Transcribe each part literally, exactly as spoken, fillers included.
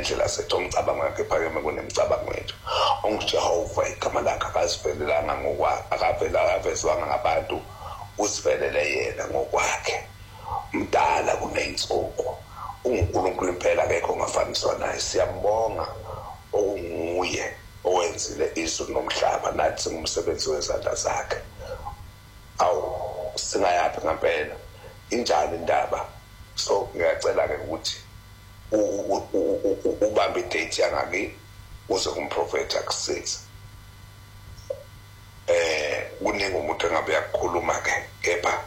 ngendlela sethu umcabango wakhe phakeme kunemicabango yethu. UJehova igama lakhe akazivelelanga ngokwakhe, akavela akavezwanga ngabantu, uzivelele yena ngokwakhe. Mdala kuneyinsuku, uNkulunkulu impela akekho ongafaniswa naye. Siyambonga okunguye owenzile izulu nomhlaba, nathi singumsebenzi wezandla zakhe. Awu singayaphi ngempela, injalo indaba. So ngiyacela ke ukuthi ubambe idate yangaki uze kumprofeti akusize. Eh kuningi umuntu engabe yakhuluma ke, kepha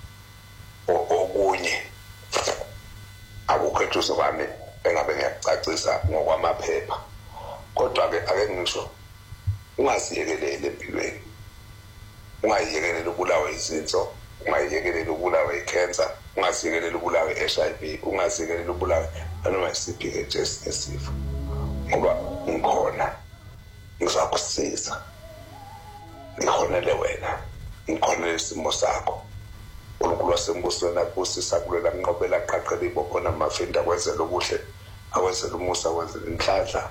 okunye akukhethuso kwami engabe ngiyacacisa ngokwamaphepha. Kodwa ke ake ngisho ungaziyekelele empilweni, ungayiyekelele ubulawe izinso, ungayiyekelele ubulawe icancer, ungaziyekelele ubulawe i-H I V, ungaziyekelele ubulawe noma isiphi ke nje esifo, ngoba ngikhona ngizakusiza. Ngikhonele wena, ngikhonele isimo sakho. uNkulunkulu wasembusweni akusisa kulela nqobela qaqela ibopho mafinda kwenzela ubuhle, akwenzela umusa, kwenzela inhlanhla.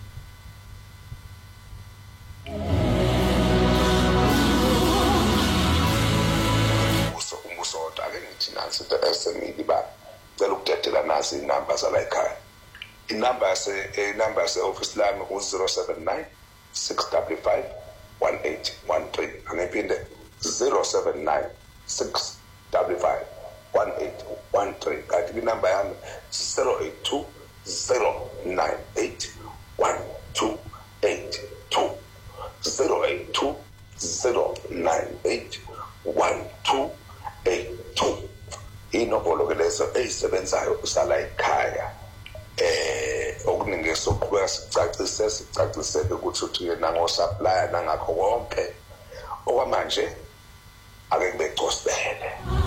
Uso umuso kodwa ake ngithi nansi into esengiliba cela ukudedela nasi inamba zala ekhaya. Inamba yase inamba yase office lami u zero seven nine six five five one eight one three. Angiphinde zero seven nine six five five one eight one three. Kanti inamba yami zero eight two zero nine eight one two eight two. zero eight two zero nine eight one two eight two. Inombolo ke lezo ezisebenzayo usala ekhaya. Eh okuningi soqhubeka sicacise sicaciseke ukuthi uthi yena ngosupplier nangakho konke okwamanje ake kube gospel.